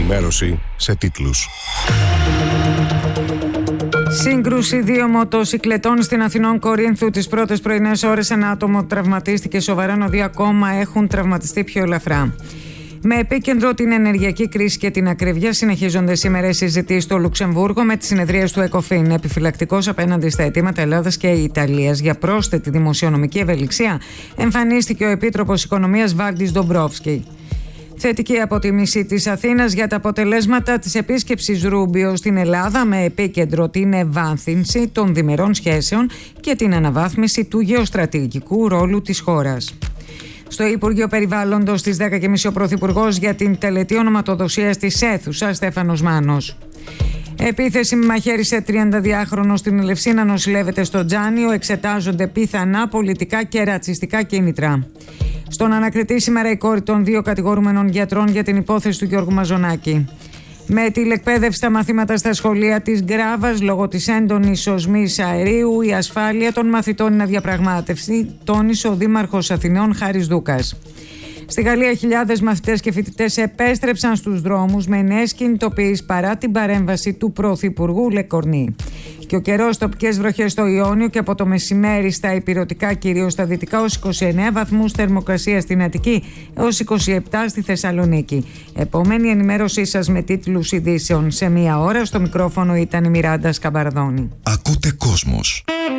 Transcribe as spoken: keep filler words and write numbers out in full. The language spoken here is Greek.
ενημέρωση σε τίτλους. Σύγκρουση δύο μοτοσικλετών στην Αθηνών Κορίνθου τις πρώτες πρωινές ώρες. Ένα άτομο τραυματίστηκε σοβαρά, ενώ δύο ακόμα έχουν τραυματιστεί πιο ελαφρά. Με επίκεντρο την ενεργειακή κρίση και την ακρίβεια, συνεχίζονται σήμερα οι συζητήσεις στο Λουξεμβούργο με τις συνεδρίες του ΕΚΟΦΗΝ. Επιφυλακτικός απέναντι στα αιτήματα Ελλάδας και Ιταλίας για πρόσθετη δημοσιονομική ευελιξία, εμφανίστηκε ο Επίτροπος Οικονομίας Βάλντις Ντομπρόφσκι. Θετική αποτίμηση της Αθήνας για τα αποτελέσματα της επίσκεψης Ρούμπιο στην Ελλάδα, με επίκεντρο την ευάνθυνση των διμερών σχέσεων και την αναβάθμιση του γεωστρατηγικού ρόλου της χώρας. Στο Υπουργείο Περιβάλλοντος στις δέκα και μισή ο Πρωθυπουργός για την τελετή ονοματοδοσίας της αίθουσα Στέφανος Μάνος. Επίθεση με μαχαίρι σε τριανταδυάχρονο στην Ελευσίνα νοσηλεύεται στο Τζάνιο. Εξετάζονται πιθανά πολιτικά και ρατσιστικά κίνητρα. Στον ανακριτή σήμερα η κόρη των δύο κατηγορούμενων γιατρών για την υπόθεση του Γιώργου Μαζονάκη. Με τηλεκπαίδευση στα μαθήματα στα σχολεία της Γκράβας, λόγω της έντονης οσμής αερίου, η ασφάλεια των μαθητών είναι αδιαπραγμάτευση, τόνισε ο Δήμαρχος Αθηνών Χάρης Δούκας. Στη Γαλλία, χιλιάδες μαθητές και φοιτητές επέστρεψαν στους δρόμους με νέες κινητοποιήσεις παρά την παρέμβαση του Πρωθυπουργού Λεκορνή. Και ο καιρός, τοπικές βροχές στο Ιόνιο και από το μεσημέρι στα ηπειρωτικά, κυρίως στα δυτικά, ως είκοσι εννέα βαθμούς θερμοκρασία στην Αττική έως είκοσι επτά στη Θεσσαλονίκη. Επόμενη ενημέρωσή σας με τίτλους ειδήσεων σε μία ώρα. Στο μικρόφωνο ήταν η Μιράντα Σκαμπαρδόνη. Ακούτε Κόσμος.